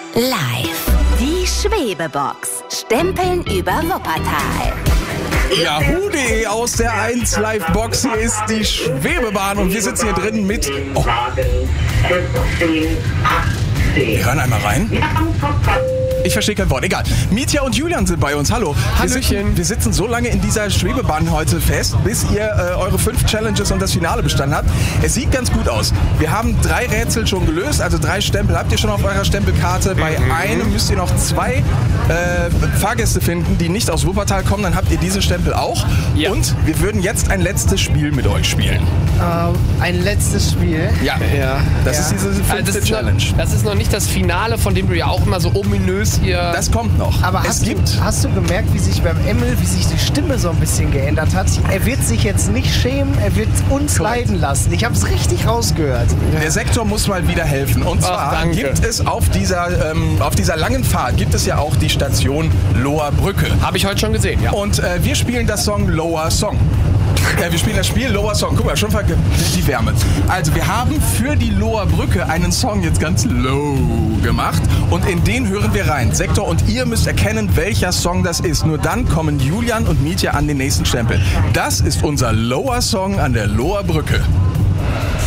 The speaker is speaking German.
Live. Die Schwebebox. Stempeln über Wuppertal. Ja, Hude aus der 1 Live-Box. Hier ist die Schwebebahn und wir sitzen hier drin mit... Oh. Wir hören einmal rein. Ich verstehe kein Wort, egal. Mietja und Julian sind bei uns, hallo. Wir sitzen so lange in dieser Schwebebahn heute fest, bis ihr eure 5 Challenges und das Finale bestanden habt. Es sieht ganz gut aus. Wir haben 3 Rätsel schon gelöst, also 3 Stempel habt ihr schon auf eurer Stempelkarte. Bei einem müsst ihr noch 2 Fahrgäste finden, die nicht aus Wuppertal kommen, dann habt ihr diese Stempel auch. Ja. Und wir würden jetzt ein letztes Spiel mit euch spielen. Ein letztes Spiel? Ja. Das ist diese 5. Challenge. Das ist noch nicht das Finale, von dem du ja auch immer so ominös hier... Das kommt noch. Aber hast du gemerkt, wie sich beim Emil, wie sich die Stimme so ein bisschen geändert hat? Er wird sich jetzt nicht schämen, er wird uns leiden lassen. Ich habe es richtig rausgehört. Der Sektor muss mal wieder helfen. Und zwar gibt es auf dieser langen Fahrt, gibt es ja auch die Station Loher Brücke. Habe ich heute schon gesehen, ja. Und wir spielen das Song Lower Song. Wir spielen das Spiel Lower Song. Guck mal, schon die Wärme. Also wir haben für die Loher Brücke einen Song jetzt ganz low gemacht und in den hören wir rein. Sektor und ihr müsst erkennen, welcher Song das ist. Nur dann kommen Julian und Mietja an den nächsten Stempel. Das ist unser Lower Song an der Loher Brücke.